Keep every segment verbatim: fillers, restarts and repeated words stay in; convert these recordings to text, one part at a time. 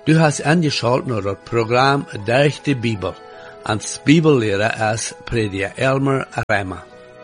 Du hast angeschaut naar het programma Durch de Bibel. Als Bibellehrer is prediker Elmer Reimer.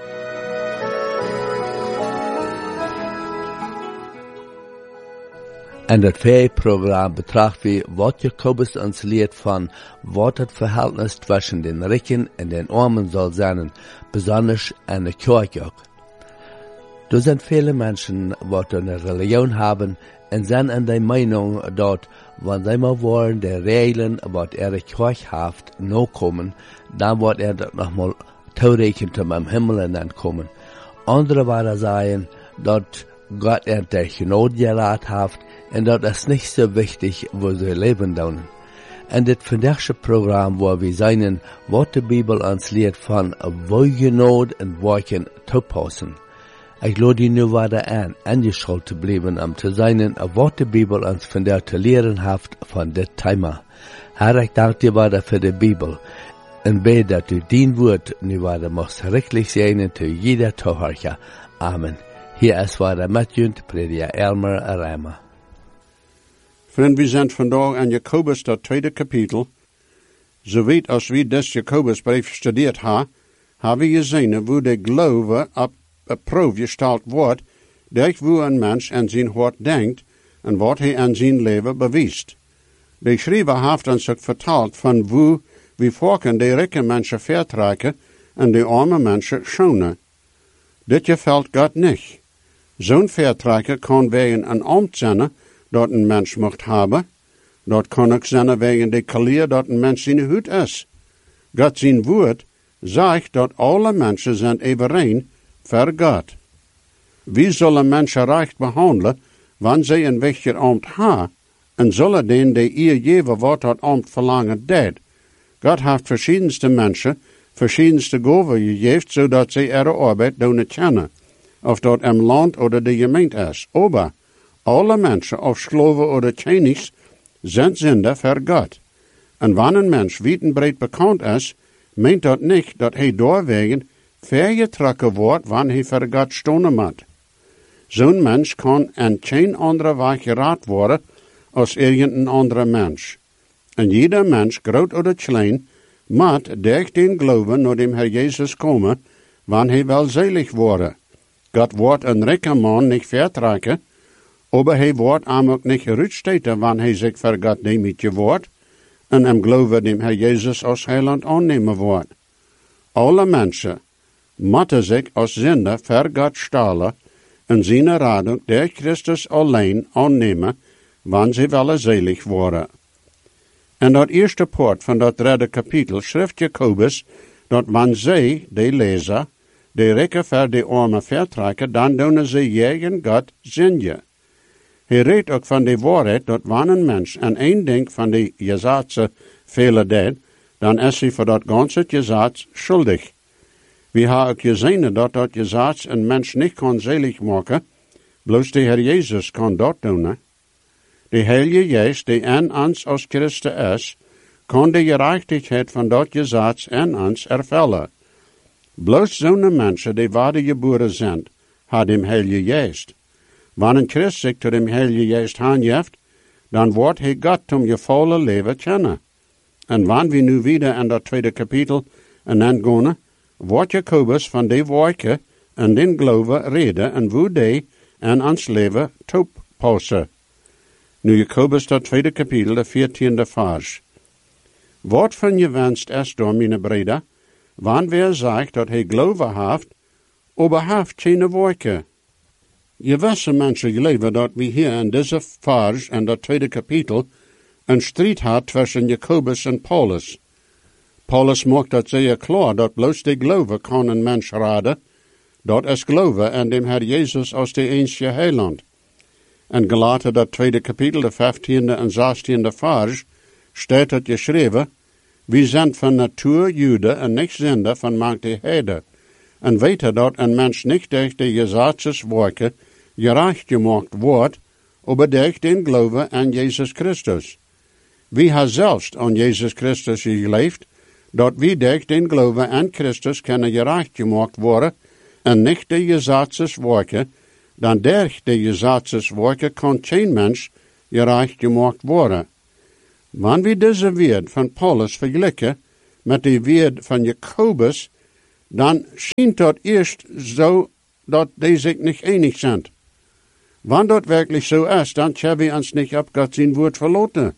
En dat programma betracht we wat Jacobus ons leert van wat het verhältnis tussen den Rijken en den Armen zal zijn, besonders in de kerk ook. Er zijn vele mensen wat een religion hebben en zijn in de mening dat wanneer zij maar wollen de regelen wat er de kerk heeft nakomen, dan wordt er dat nogmaals toerekend om im Himmel en dan komen. Andere waren zeggen dat God er de genade gelaat heeft en dat is niet zo wichtig wo ze leven doen. En dit vandaagse programma waar we zijn wat de Bibel ons leert van wo genade en werken toepassen. Ik laat je nu verder aan, angeschaut te blijven om te zijn wat de Bibel ons vandaag te leren heeft van dit thema. Herr, ik dank je verder voor de Bibel en bid dat u dien woord nu verder mocht rechtlich zijn te jeder toehoorder. Amen. Hier is verder met u, prediker Elmer Reimer. Vriend, we zijn vandaag aan Jacobus, dat tweede kapitel. Zo weet als we des Jacobusbrief gestudeerd hebben, hebben we gezien hoe de geloof op een proef gesteld wordt, durch hoe een mens aan zijn hart denkt en wat hij aan zijn leven bewijst. De schrijver heeft ons ook verteld van hoe we volken de rijke mensen vertrekken en de arme mensen schonen. Dit gefällt God niet. Zo'n vertrekken kan wegen een ambt zijn dat een mens mocht hebben. Dat kan ook zijn wegen de kalier dat een mens zijn huid is. God zijn woord zegt dat alle mensen zijn evenreen voor God. Wie zullen mensen recht behandelen, wanneer zij een wichtig ambt hebben, en zullen den die ihr geven wat dat ambt verlangen deed. God heeft verschiedenste mensen, verschiedenste gaven gegeven, zodat zij ihre arbeid doen kennen. Of dat im land oder de gemeente is. Aber alle mensen, of Slaven oder Chinese, zijn zinder voor God. En wanneer een mens wietenbreed bekend is, meent dat niet dat hij doorwegen vergetrokken wordt wanneer hij voor God stonen moet. Zo'n mens kan aan geen andere weg geraad worden als irgendein andere mens. En jeder mens, groot oder klein, moet durch den geloven naar dem Herr Jezus komen, wanneer hij welzelig worden. God wordt een rijke man niet vertrekken, aber hij wordt hem ook niet geruststeten, wanneer hij zich voor God neemt wordt, en hem geloven dem Herr Jezus als heiland aannemen wordt. Alle mensen moeten zich als zinder voor God stellen en zijn radung door Christus alleen aannemen, wanneer ze welzelig worden. En dat eerste poort van dat derde kapitel schrijft Jacobus dat wanneer zij, de lezer, de rijke voor de arme vertrekken, dan doen ze jegen God zingen. Hij redt ook van de waarheid dat wanneer een mens aan één ding van de gezaatse vele deed, dan is hij voor dat ganze gezaats schuldig. We hebben ook gezien dat dat gezaats een mens niet kan zelig maken, bloos de Heer Jezus kan dat doen. De Heilige Geest, die in ons als Christus is, kan de gerechtigheid van dat gezaats in ons ervullen. Bloos zo'n mensen die wedergeboren zijn, had dem Heilige Geest. Wanneer een Christ zich tot dem Heilige Geest aangeeft, dan wordt hij God om je volle leven kennen. En wanneer we nu weer in dat tweede kapitel en dan gaan, wordt Jacobus van die werken en den geloven reden en hoe die in ons leven toepassen. Nu Jacobus dat tweede kapitel, de veertiende vers. Wat van je wenst is door mijn breder, wanneer zegt dat hij geloven heeft, aber heeft geen werken. Je wissen mensen geleden dat we hier in deze vers en dat tweede kapitel een strijd had tussen Jacobus en Paulus. Paulus maakt dat zeer klaar dat bloos de geloven kan een mens raden, dat is geloven en dem Herr Jezus als de enige heiland. En Galaten dat tweede kapitel, de vijftiende en zestiende vers, staat het geschreven, we zijn van natuur Joden en niet zinder van mank de heiden. En weten dat een mens niet durch de gezaatses werken gerecht gemaakt wordt, aber durch den geloven aan Jezus Christus. We hebben zelfs aan Jezus Christus geleefd, dat we durch den geloven aan Christus kunnen gerecht gemaakt worden, en niet de gezaatses werken, dan durch de gezaatses werken kan geen mens gerecht gemaakt worden. Wanneer we deze woord van Paulus vergelijken met die woord van Jacobus, dan schijnt dat eerst zo dat die zich niet enig zijn. Wanneer dat wirklich zo is, dan hebben we ons niet op Gott zijn woord verloten.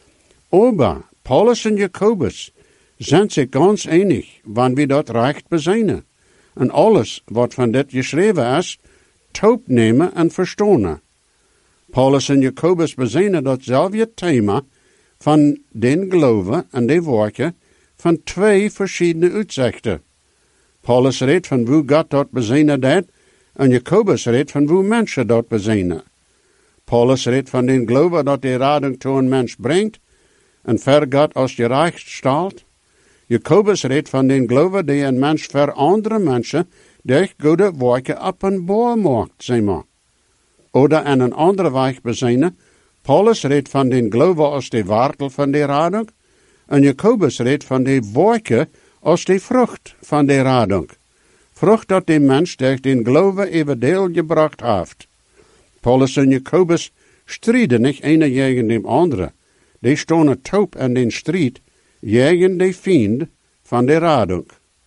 Aber Paulus en Jacobus zijn zich ganz enig, wanneer we dat recht bezijnen. En alles wat van dit geschreven is, taub nemen en verstonen. Paulus en Jacobus bezijnen datzelfde thema van den geloven en de woorden van twee verschillende uitzichten. Paulus redt van hoe God dat bezijnen deed, en Jacobus redt van hoe mensen dat bezijnen. Paulus redt van den geloven dat de rading toe een mens brengt, en ver God als je recht stelt. Jacobus redt van den geloven die een mens voor andere mensen durch goede woorden openbaar maakt, zeg maar. Oder aan een andere weg bezijnen, Paulus redt van den geloven als de wortel van de rading, en Jacobus redt van de woorden als de vrucht van de rading. Vrucht dat de mens durch den geloven even deel gebracht heeft. Paulus en Jacobus strijden niet ene tegen de andere. Die stonden taub aan den strijd, tegen de vriend van de rading.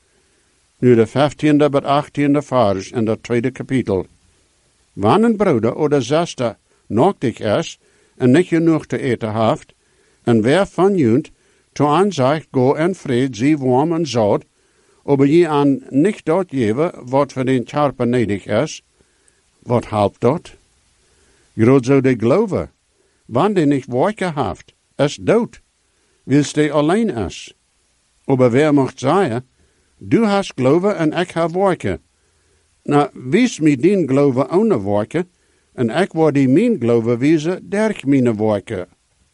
Nu de vijftiende tot achttiende vers in dat tweede kapitel. Wanneer een broeder of zuster nochtig is en niet genoeg te eten heeft, en wer van junt to aan zegt, go en vrede, zie warm en zout, aber je aan niet dat geven wat voor den charpe nedig is, wat helpt dat? Groot zou de geloven, wanneer die niet woorden heeft, is dood, wils die alleen is. Aber wer mocht zeggen, du hast geloven en ik heb woorden. Nou, wies me dien geloven ohne woorden, en ik word die mijn geloven wijzen durch mijn woorden.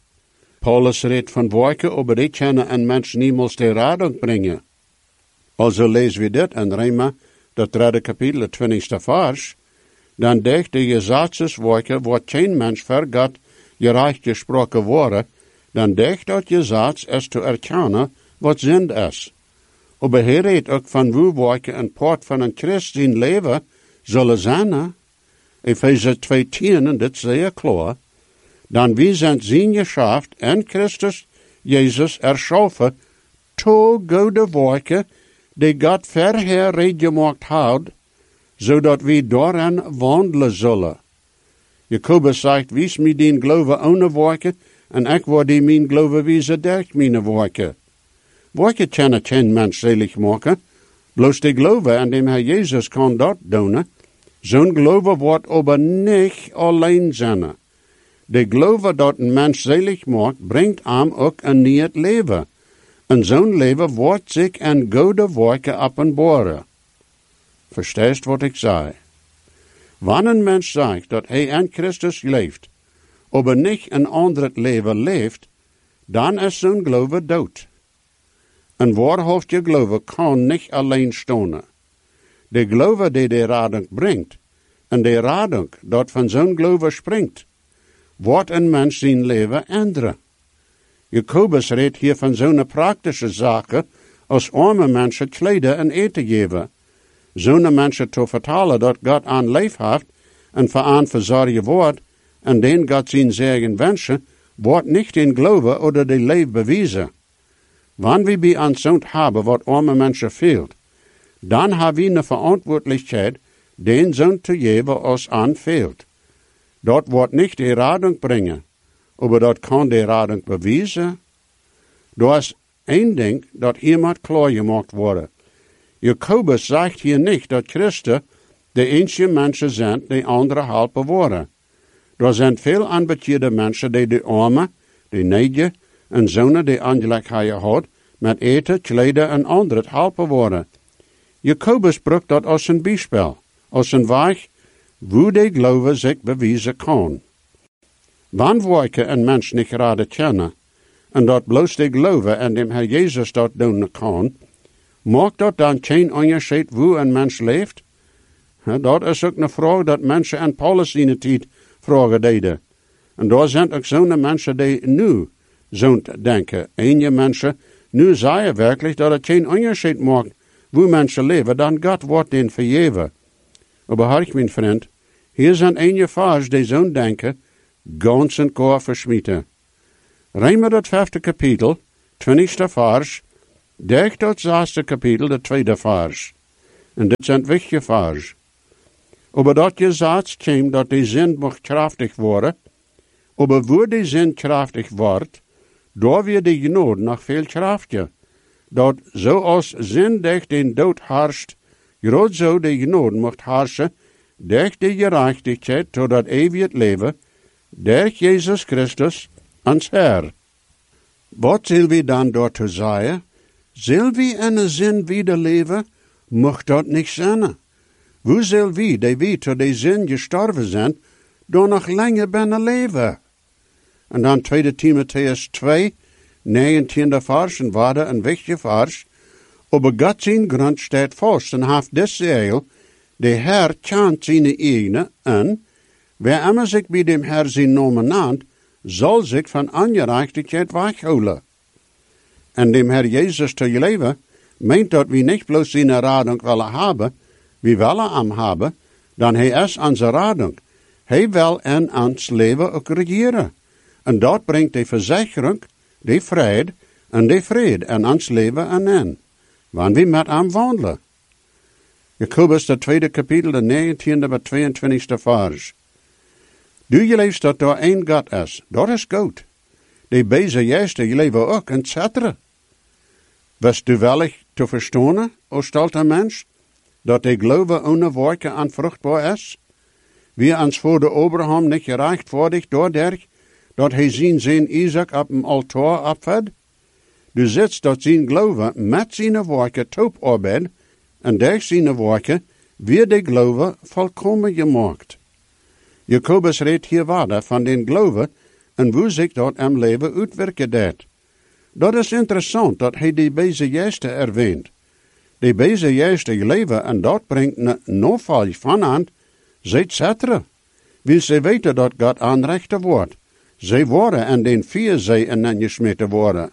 Paulus redt van woorden, aber die kunnen een mens niemals de rading brengen. Also lezen we dit in Rema, dat derde kapitel, twintigste vers, dan durch de gesetzeswoorden wordt geen mens voor God gerecht gesproken worden, dan durch dat gezets is te erkennen wat zin is. Aber hij redt ook van hoe woorden een poort van een Christ zijn leven zullen zijn. Efeze twee tien, en dit zeer klaar. Dan wie zijn zijn geschaft en Christus Jezus erschaffen, to gode woorden, die God verher reed gemaakt houdt, zodat we daarin wandelen zullen. Jacobus zegt, wies mij dien geloven ohne woorden, en ik word die mijn geloven wijzen durch mijn woorden. Woorden kunnen geen mens selig maken, bloos de geloven aan dem Herr Jezus kan dat doen. Zo'n geloven wordt aber niet alleen zijn. De geloven dat een mens selig maakt, brengt hem ook een nieuw leven. En zo'n leven wordt zich in goede woorden openbaren. Versteest wat ik zei? Wanneer een mens zegt dat hij in Christus leeft, aber niet een ander leven leeft, dan is zo'n geloven dood. Een waarhaftige geloven kan niet alleen staan. De geloven die de rading brengt, en de rading dat van zo'n geloven springt, wordt een mens zijn leven änderen. Jacobus redt hier van zo'n praktische zaken als arme mensen kleden en eten geven. Zo'n mensen te vertalen dat God aan leef heeft en voor aan verzorgen wordt, en den God zijn zegen wensen, wordt niet in geloven oder de leef bewijzen. Wanneer we bij ons zo'n hebben wat arme mensen fehlt, dan hebben we een verantwoordelijkheid, den zo'n te geven als aan fehlt. Dat wordt niet de rading brengen, aber dat kan de rading bewijzen. Er is één ding dat iemand klaargemaakt worden. Jacobus zegt hier niet dat Christen de enige mensen zijn die anderen helpen worden. Er zijn veel aanbetjede mensen die de armen, de nedigen en zonen die aangelijkheden had met eten, kleden en anderen helpen worden. Jacobus brukt dat als een bijspel, als een weg, hoe de geloven zich bewijzen kan. Wanneer we een mens niet raden kennen, en dat bloos de geloven en dem Herr Jezus dat doen kan, maakt dat dan geen onderscheid hoe een mens leeft? Dat is ook een vraag dat mensen in Paulus in de tijd vragen deden. En daar zijn ook zo'n mensen die nu zo'n denken. Eenje mensen nu zeggen werkelijk dat het geen onderscheid maakt hoe mensen leven, dan God wordt den vergeven. Maar hoor ik, mijn vriend, hier zijn eenje vers die zo'n denken, ganz en koor versmieten. Rijmen dat vijfde kapitel, twintigste vers, derde tot zesde kapitel, de tweede vers. En dit zijn wichtige vers. Aber dat je zaad komt dat die zin mocht krachtig worden, aber wo die zin krachtig wordt, daar weer die genade nog veel krachtiger. Dat zoals zin durch den dood herscht, groot zo die genade mocht herrschen, durch die gerechtigheid tot dat eeuwig leven, durch Jezus Christus, ons Herr. Wat zullen we dan daartoe zeggen? Zullen we in een zin wieder leven? Mocht dat niet zijn. Hoe zullen we, die we tot die zin gestorven zijn, dan nog langer binnen leven? En dan tweede Timotheus twee, negentiende vers, en waarde een wichtige vers. Aber God zijn grond staat vast en heeft deze eeuw, de Herr kent zijn eigen, en wer immer zich bij dem Herr zijn namen naant, zal zich van ongerechtigheid weghouden. En dem Herr Jezus te leven, meint dat we niet bloos zijn radung willen hebben, we willen hem hebben, dan hij is onze radung. Hij wil in ons leven ook regeren. En dat brengt de verzekering, de vrede en de vrede in ons leven en in. Wanneer we met hem wandelen. Jacobus, de tweede kapitel, de negentiende bij tweeëntwintigste vers. Du je leeft dat er één God is, dat is goed. De bezig juist, je leven ook, et cetera. Was du wellig te verstaan, o stolte mens, dat de geloof ohne werken onvruchtbaar is? Wie ons voor de Abraham niet gerechtvaardigd doordat, dat hij zijn zijn Isaac op een altaar opved? Du zit dat zijn geloof met zijn werken top arbeid, en door zijn werken weer de geloof volkomen gemaakt. Jacobus redt hier verder van den geloof en hoe zich dat am leven uitwerken deed. Dat is interessant dat hij die deze juiste erwähnt. Die deze juiste leven en dat brengt een noval van aan, et cetera. Wil ze weten dat God aanrechter wordt. Zij worden en den vier zij en gesmeten worden.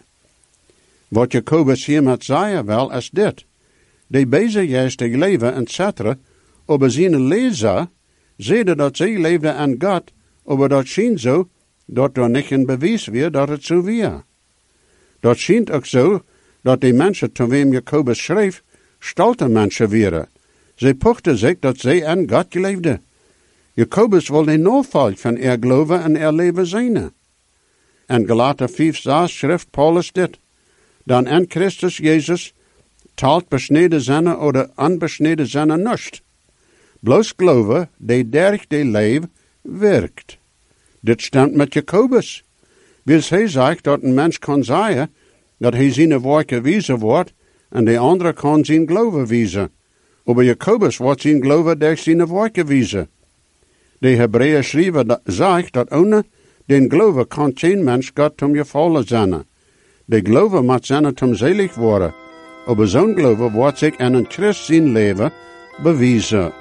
Wat Jacobus hier met zeggen wil is dit. Die deze juiste leven et cetera. Over zijn lezer zeiden dat zij leefden aan God, aber dat schijnt zo dat er niet een bewijs weer dat het zo weer. Dat schijnt ook zo dat die mensen tot wem Jacobus schreef, stolte mensen waren. Zij pochten zich dat zij aan God leefden. Jacobus wilde noval van er geloven en er leven zijn. En Galater vijf zes schrift Paulus dit. Dan in Christus Jezus talt besneden zijn oder onbesneden zijn nust. Bloos geloven, die derg die leef, werkt. Dit stemt met Jacobus. Wil hij zegt dat een mens kan zeggen dat hij zijn werken wijzen wordt en de andere kan zijn geloven wijzen. Maar Jacobus wordt zijn geloven door zijn werken wijzen. De Hebreeën schrijver zegt dat ohne den geloven kan geen mens God tom gevallen zijn. De geloven moet zijn tom zelig worden. Maar zo'n geloven wordt zich in een Christ zijn leven bewijzen.